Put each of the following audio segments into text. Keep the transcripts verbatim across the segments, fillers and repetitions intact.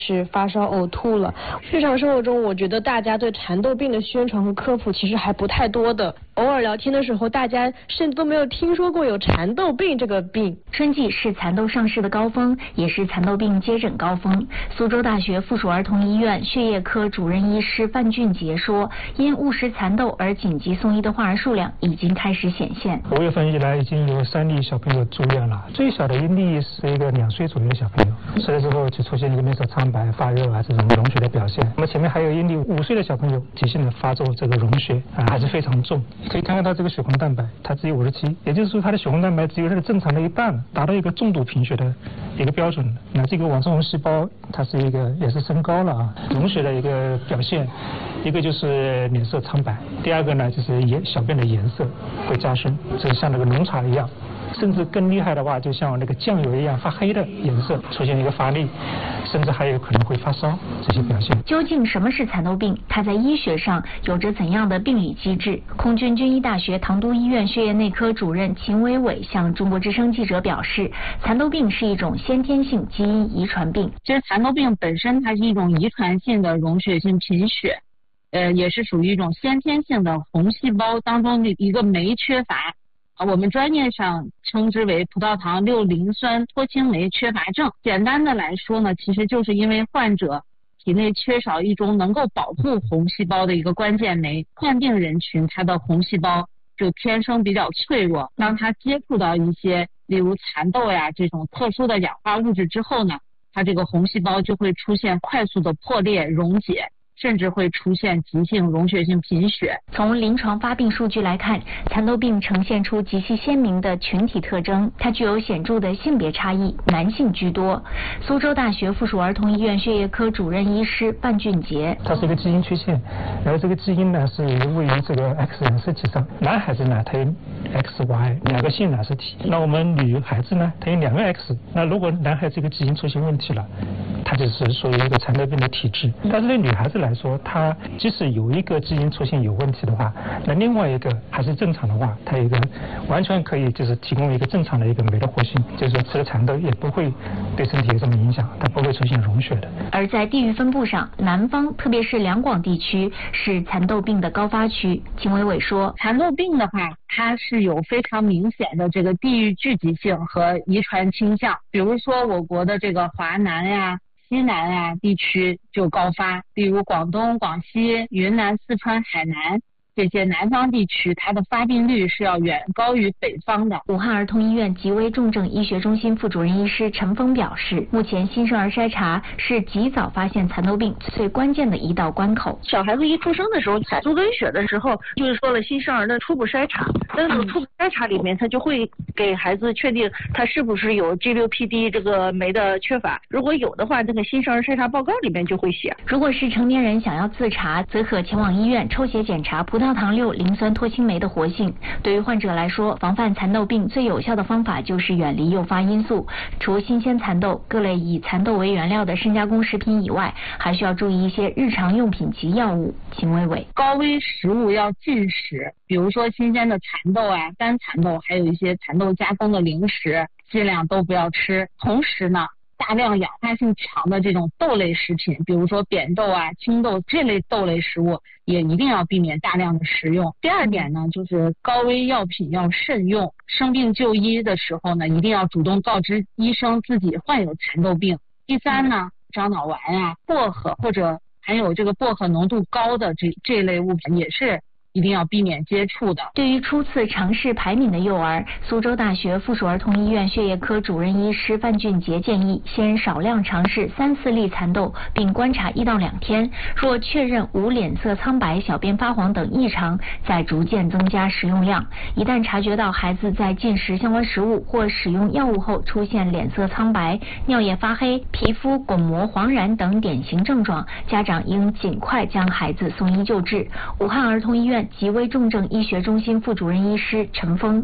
是发烧呕吐了。日常生活中，我觉得大家对蚕豆病的宣传和科普其实还不太多的。偶尔聊天的时候，大家甚至都没有听说过有蚕豆病这个病。 春季是蚕豆上市的高峰，也是蚕豆病接诊高峰。苏州大学附属儿童医院血液科主任医师范俊杰说，因误食蚕豆而紧急送医的患儿数量已经开始显现。 五月份以来，已经有三例小朋友住院了，最小的一例是一个两岁左右的小朋友，吃了之后就出现一个面色苍白、发热啊这种溶血的表现。那么前面还有一例五岁的小朋友急性的发作，这个溶血啊还是非常重。可以看看他这个血红蛋白，它只有五十七，也就是说他的血红蛋白只有它的正常的一半，达到一个重度贫血的一个标准。那这个网状红细胞它是一个也是升高了啊，溶血的一个表现，一个就是脸色苍白，第二个呢就是颜小便的颜色会加深，就是像那个浓茶一样。甚至更厉害的话，就像那个酱油一样发黑的颜色，出现一个发力，甚至还有可能会发烧这些表现。 究竟什么是蚕豆病？它在医学上有着怎样的病理机制？空军军医大学唐都医院血液内科主任秦伟伟向中国之声记者表示，蚕豆病是一种先天性基因遗传病。 其实蚕豆病本身它是一种遗传性的溶血性贫血，呃，也是属于一种先天性的红细胞当中的一个酶缺乏。我们专业上称之为葡萄糖六磷酸脱氢酶缺乏症。简单的来说呢，其实就是因为患者体内缺少一种能够保护红细胞的一个关键酶，患病人群他的红细胞就天生比较脆弱，当他接触到一些例如蚕豆呀这种特殊的氧化物质之后呢，他这个红细胞就会出现快速的破裂溶解，甚至会出现急性溶血性贫血。 从临床发病数据来看，蚕豆病呈现出极其鲜明的群体特征，它具有显著的性别差异，男性居多。苏州大学附属儿童医院血液科主任医师范俊杰， 它是一个基因缺陷，然后这个基因呢是位于这个 X 染色体上，男孩子呢他有 X Y 两个性染色体，那我们女孩子呢它有两个 X， 那如果男孩这个基因出现问题了，它就是属于一个蚕豆病的体质。但是对女孩子来说，她即使有一个基因出现有问题的话，那另外一个还是正常的话，它有一个完全可以就是提供一个正常的一个酶的活性，就是说吃了蚕豆也不会对身体有什么影响，它不会出现溶血的。 而在地域分布上，南方特别是两广地区是蚕豆病的高发区。秦伟伟说， 蚕豆病的话，它是有非常明显的这个地域聚集性和遗传倾向，比如说我国的这个华南呀、西南啊地区就高发，例如广东、广西、云南、四川、海南这些南方地区，它的发病率是要远高于北方的。 武汉儿童医院急危重症医学中心副主任医师陈峰表示，目前新生儿筛查是及早发现蚕豆病最关键的一道关口。 小孩子一出生的时候，采足跟血的时候，就是说了新生儿的初步筛查，在那个初步筛查里面，他就会给孩子确定他是不是有 G 六 P D 这个酶的缺乏，如果有的话，这个新生儿筛查报告里面就会写。 如果是成年人想要自查，则可前往医院抽血检查葡萄糖六磷酸脱氢酶的活性。对于患者来说，防范蚕豆病最有效的方法就是远离诱发因素。除新鲜蚕豆、各类以蚕豆为原料的深加工食品以外，还需要注意一些日常用品及药物。秦伟伟， 高危食物要禁食，比如说新鲜的蚕豆啊、干蚕豆，还有一些蚕豆加工的零食，尽量都不要吃。同时呢，大量氧化性强的这种豆类食品，比如说扁豆啊、青豆这类豆类食物，也一定要避免大量的食用。第二点呢，就是高危药品要慎用，生病就医的时候呢，一定要主动告知医生自己患有蚕豆病。第三呢，樟脑丸啊、薄荷或者含有这个薄荷浓度高的这这类物品也是一定要避免接触的。 对于初次尝试排敏的幼儿，苏州大学附属儿童医院血液科主任医师范俊杰建议，先少量尝试三四粒蚕豆，并观察一到两天。若确认无脸色苍白、小便发黄等异常，再逐渐增加食用量。一旦察觉到孩子在进食相关食物或使用药物后出现脸色苍白、尿液发黑、皮肤巩膜黄疸等典型症状，家长应尽快将孩子送医救治。武汉儿童医院急危重症医学中心副主任医师陈峰，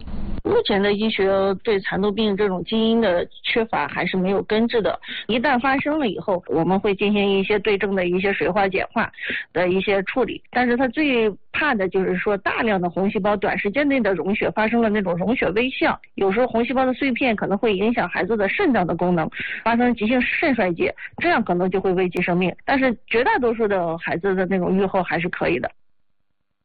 目前的医学对蚕豆病这种基因的缺乏还是没有根治的，一旦发生了以后，我们会进行一些对症的一些水化碱化的一些处理，但是它最怕的就是说大量的红细胞短时间内的溶血发生了那种溶血微象，有时候红细胞的碎片可能会影响孩子的肾脏的功能，发生急性肾衰竭，这样可能就会危及生命，但是绝大多数的孩子的那种预后还是可以的。